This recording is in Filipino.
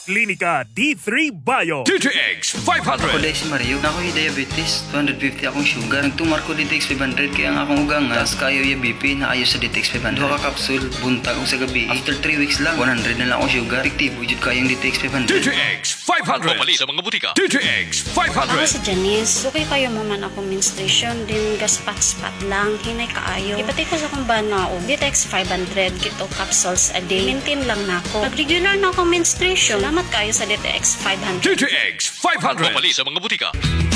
Klinika D3 Bio. DTX 500. Ako dahil si Mario, na ako'y diabetes, 250 akong sugar. Nagtumar ko DTX 500 kaya nga akong ugang nga. Kayo yung BP na ayos sa DTX 500. Duha ka kapsul, buntag o sa gabi. After 3 weeks lang, 100 na lang akong sugar. Efektibo jud kayong DTX 500. DTX 500. Pumali sa mga butika. DTX 500. Ako si Janice. Okay kayo mo man ako menstruation, din gaspat-spat lang, hinay kaayo. Ipatay ko sa kong bana o DTX 500, kito capsules a day. Maintain lang na ako. Pag regular na ako menstruation, salamat kayo sa DTX 500. DTX 500. Pumali sa mga butika.